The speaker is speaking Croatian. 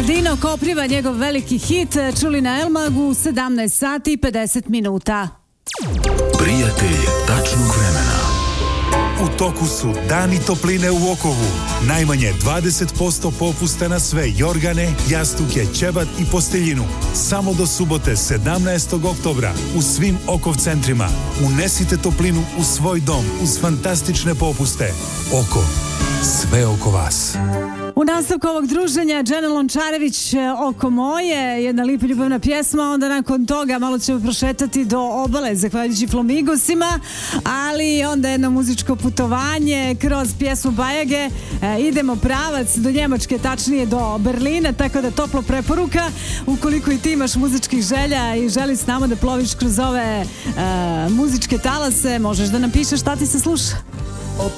Dino Kopriva, njegov veliki hit, čuli na Elmagu, 17 sati i 50 minuta. Prijatelj tačnog vremena. U toku su Dani topline u Okovu. Najmanje 20% popusta na sve jorgane, jastuke, ćebat i posteljinu. Samo do subote 17. oktobra u svim Okov centrima. Unesite toplinu u svoj dom uz fantastične popuste. Okov. Sve oko vas. U nastavku ovog druženja Džena Lončarević, Oko moje, jedna lipa ljubavna pjesma, onda nakon toga malo ćemo prošetati do obale zahvaljujući Flamingosima, ali onda jedno muzičko putovanje kroz pjesmu Bajage, idemo pravac do Njemačke, tačnije do Berlina, tako da toplo preporuka ukoliko i ti imaš muzičkih želja i želiš s nama da ploviš kroz ove muzičke talase, možeš da nam pišeš šta ti se sluša.